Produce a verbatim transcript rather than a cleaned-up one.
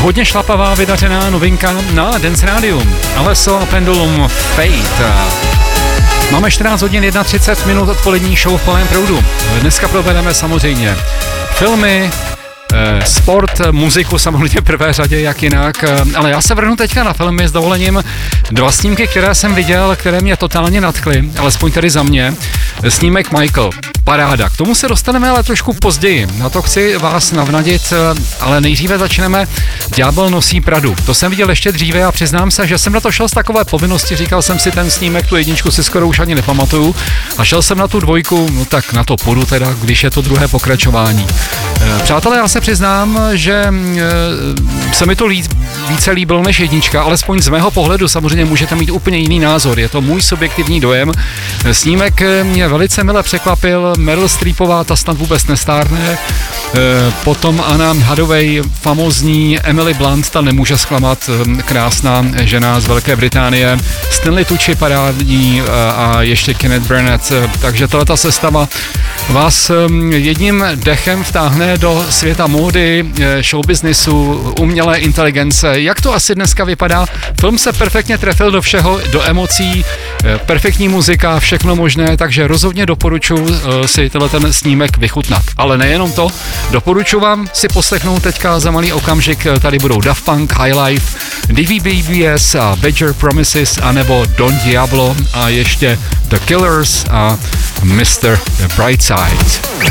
hodně šlapavá vydařená novinka na Dance Radium. Alesso a Pendulum Fate. Máme čtrnáct hodin třicet jedna minut odpolední show v plném proudu. Dneska provedeme samozřejmě filmy, sport, muziku samozřejmě v prvé řadě, jak jinak, ale já se vrhnu teďka na filmy s dovolením. Dva snímky, které jsem viděl, které mě totálně nadchly, alespoň tedy za mě. Snímek Michael, paráda. K tomu se dostaneme ale trošku později. Na to chci vás navnadit, ale nejdříve začneme Ďábel nosí Pradu. To jsem viděl ještě dříve a přiznám se, že jsem na to šel z takové povinnosti, říkal jsem si ten snímek, tu jedničku si skoro už ani nepamatuju a šel jsem na tu dvojku, no tak na to půjdu teda, když je to druhé pokračování. Přátelé, já se přiznám, že se mi to líc, více líbilo než jednička, alespoň z mého pohledu samozřejmě můžete mít úplně jiný názor, je to můj subjektivní dojem. Snímek mě velice mile překvapil, Meryl Streepová, ta snad vůbec nestárne, potom Anna Hathaway, famózní Emily Blunt, ta nemůže zklamat, krásná žena z Velké Británie, Stanley Tucci parádní a ještě Kenneth Branagh, takže tato sestava vás jedním dechem vtáhne do světa módy, showbiznisu, umělé inteligence. Jak to asi dneska vypadá? Film se perfektně trefil do všeho, do emocí, perfektní muzika, všechno možné, takže rozhodně doporučuji si tenhle ten snímek vychutnat. Ale nejenom to, doporučuji vám si poslechnout teďka za malý okamžik, tady budou Daft Punk, High Life, D V B B S a Badger Promises, anebo Don Diablo a ještě The Killers a mister Brightside.